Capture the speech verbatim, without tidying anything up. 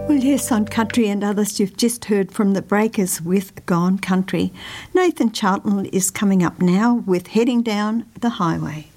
Well, yes, on Country and Others, you've just heard from the Breakers with Gone Country. Nathan Charlton is coming up now with Heading Down the Highway.